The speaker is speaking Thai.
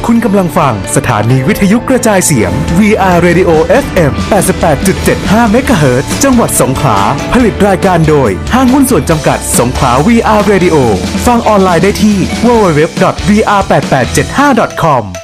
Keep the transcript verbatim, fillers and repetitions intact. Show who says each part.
Speaker 1: คุณกำลังฟังสถานีวิทยุกระจายเสียง วี อาร์ Radio เอฟ เอ็ม แปดสิบแปดจุดเจ็ดห้า เมกะเฮิรตซ์ จังหวัดสงขลาผลิตรายการโดยห้างหุ้นส่วนจำกัดสงขลา วี อาร์ Radio ฟังออนไลน์ได้ที่ ดับเบิลยู ดับเบิลยู ดับเบิลยู ดอท วี อาร์ แปดแปดเจ็ดห้า ดอท คอม